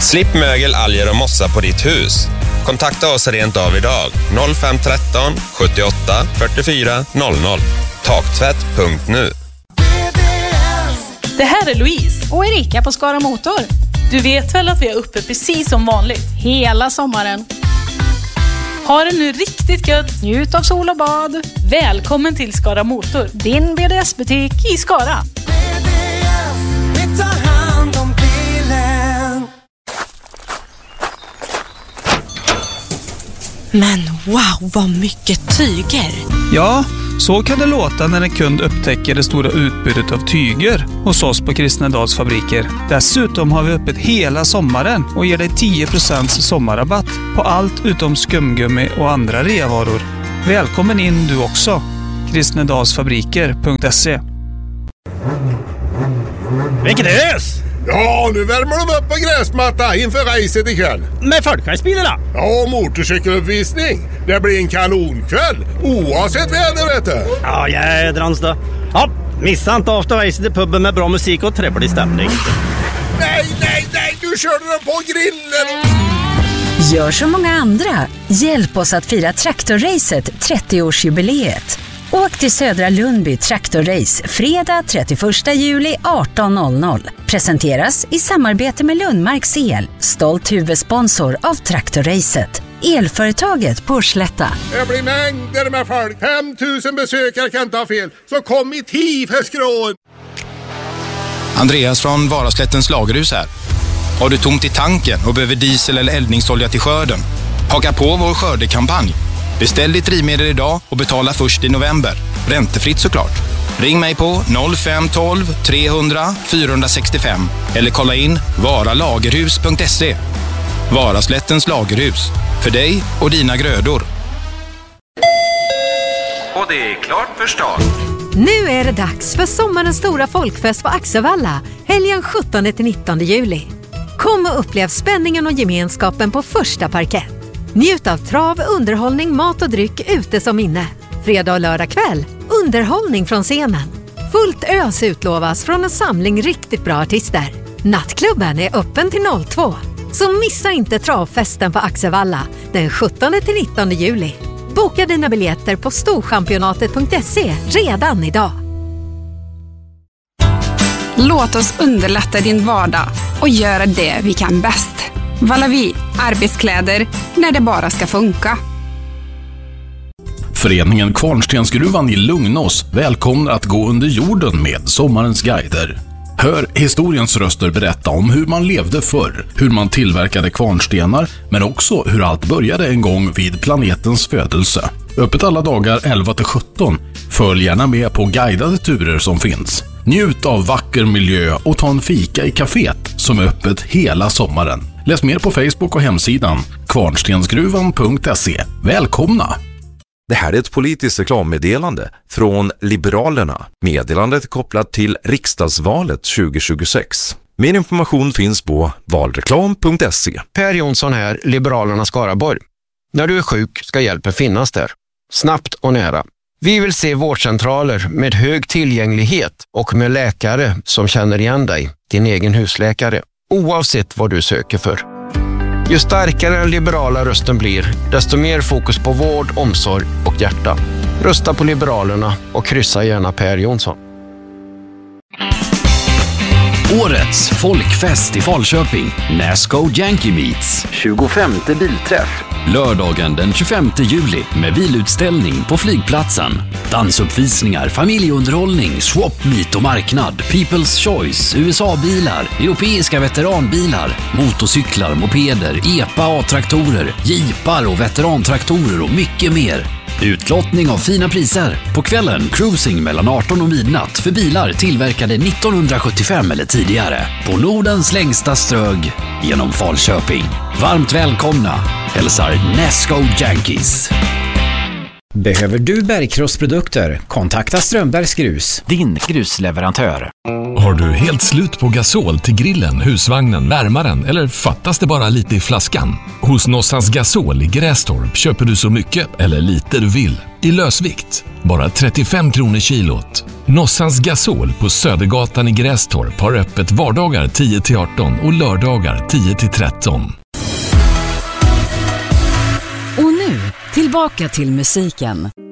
Slipp mögel, alger och mossa på ditt hus. Kontakta oss rent av idag. 0513 78 44 00. Taktvätt.nu. Det här är Louise och Erika på Skara Motor. Du vet väl att vi är uppe precis som vanligt hela sommaren. Ha det nu riktigt gött. Njut av sol och bad. Välkommen till Skara Motor, din BDS-butik i Skara. Men wow, vad mycket tyger! Ja, så kan det låta när en kund upptäcker det stora utbudet av tyger hos oss på Kristnedals fabriker. Dessutom har vi öppet hela sommaren och ger dig 10% sommarrabatt på allt utom skumgummi och andra reavaror. Välkommen in du också. Kristnedalsfabriker.se. Vilket ös! Ja, nu värmer de upp på gräsmatta inför racet ikväll. Med folkracebilarna? Ja, motorcykeluppvisning. Det blir en kanonkväll, oavsett väder, vet du. Ja, jädrans då. Ja, missa inte afterracet i puben med bra musik och trevlig stämning. Nej, du körde den på grillen. Gör som många andra. Hjälp oss att fira Traktorracet 30-årsjubileet. Åk till Södra Lundby Traktorrace fredag 31 juli 18.00. Presenteras i samarbete med Lundmarks El, stolt huvudsponsor av Traktorracet. Elföretaget på Slätta. Det blir mängder med folk. 5000 besökare kan inte ha fel. Så kom i tid för skrån. Andreas från Varaslättens lagerhus här. Har du tomt i tanken och behöver diesel eller eldningsolja till skörden? Haka på vår skördekampanj. Beställ ditt drivmedel idag och betala först i november. Räntefritt såklart. Ring mig på 0512 300 465 eller kolla in varalagerhus.se. Varaslättens lagerhus. För dig och dina grödor. Och det är klart för start. Nu är det dags för sommarens stora folkfest på Axevalla, helgen 17-19 juli. Kom och upplev spänningen och gemenskapen på första parkett. Njut av trav, underhållning, mat och dryck ute som inne. Fredag och lördag kväll, underhållning från scenen. Fullt ös utlovas från en samling riktigt bra artister. Nattklubben är öppen till 02. Så missa inte travfesten på Axevalla den 17-19 juli. Boka dina biljetter på storchampionatet.se redan idag. Låt oss underlätta din vardag och göra det vi kan bäst. Valavi, arbetskläder när det bara ska funka. Föreningen Kvarnstensgruvan i Lugnås välkomnar att gå under jorden med sommarens guider. Hör historiens röster berätta om hur man levde förr, hur man tillverkade kvarnstenar, men också hur allt började en gång vid planetens födelse. Öppet alla dagar 11-17. Följ gärna med på guidade turer som finns. Njut av vacker miljö och ta en fika i kaféet som är öppet hela sommaren. Läs mer på Facebook och hemsidan kvarnstensgruvan.se. Välkomna! Det här är ett politiskt reklammeddelande från Liberalerna. Meddelandet kopplat till riksdagsvalet 2026. Mer information finns på valreklam.se. Per Jonsson här, Liberalerna Skaraborg. När du är sjuk ska hjälpen finnas där. Snabbt och nära. Vi vill se vårdcentraler med hög tillgänglighet och med läkare som känner igen dig, din egen husläkare, oavsett vad du söker för. Ju starkare den liberala rösten blir, desto mer fokus på vård, omsorg och hjärta. Rösta på Liberalerna och kryssa gärna Per Jonsson. Årets folkfest i Falköping. NASCO Yankee Meets. 25:e bilträff. Lördagen den 25 juli med bilutställning på flygplatsen. Dansuppvisningar, familjeunderhållning, swap meet och marknad, People's Choice, USA-bilar, europeiska veteranbilar, motorcyklar, mopeder, EPA A-traktorer, jeepar och veterantraktorer och mycket mer. Utlottning av fina priser. På kvällen cruising mellan 18 och midnatt för bilar tillverkade 1975 eller tidigare. På Nordens längsta strög genom Falköping. Varmt välkomna. Hälsar NASCO Yankees. Behöver du bergkrossprodukter? Kontakta Strömbergs Grus. Din grusleverantör. Har du helt slut på gasol till grillen, husvagnen, värmaren eller fattas det bara lite i flaskan? Hos Nossans Gasol i Grästorp köper du så mycket eller lite du vill. I lösvikt. Bara 35 kronor kilot. Nossans Gasol på Södergatan i Grästorp har öppet vardagar 10-18 och lördagar 10-13. Och nu, tillbaka till musiken.